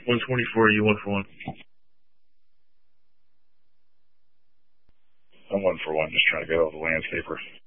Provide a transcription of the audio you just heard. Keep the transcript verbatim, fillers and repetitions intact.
one twenty-four, you one for one. I'm one for one, just trying to get all the landscaper.